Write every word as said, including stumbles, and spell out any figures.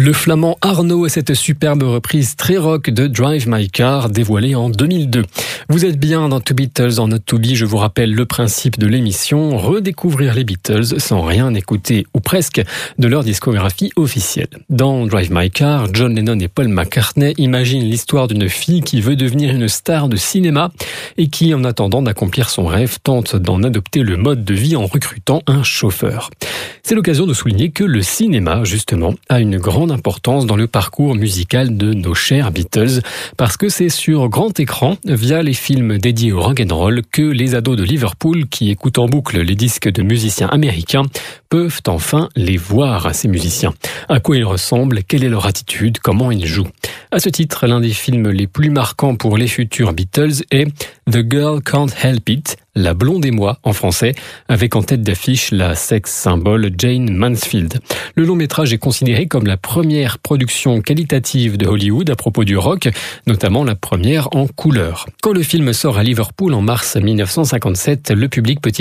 Le flamand Arnaud et cette superbe reprise très rock de Drive My Car dévoilée en deux mille deux. Vous êtes bien dans Two Beatles en Not To Be, je vous rappelle le principe de l'émission, redécouvrir les Beatles sans rien écouter ou presque de leur discographie officielle. Dans Drive My Car, John Lennon et Paul McCartney imaginent l'histoire d'une fille qui veut devenir une star de cinéma et qui, en attendant d'accomplir son rêve, tente d'en adopter le mode de vie en recrutant un chauffeur. C'est l'occasion de souligner que le cinéma, justement, a une grande importance dans le parcours musical de nos chers Beatles, parce que c'est sur grand écran, via les films dédiés au rock'n'roll, que les ados de Liverpool, qui écoutent en boucle les disques de musiciens américains, peuvent enfin les voir, ces musiciens. À quoi ils ressemblent, quelle est leur attitude, comment ils jouent. À ce titre, l'un des films les plus marquants pour les futurs Beatles est The Girl Can't Help It, La blonde et moi en français, avec en tête d'affiche la sex symbole Jane Mansfield. Le long métrage est considéré comme la première production qualitative de Hollywood à propos du rock, notamment la première en couleur. Quand le film sort à Liverpool en mars mille neuf cent cinquante-sept, le public peut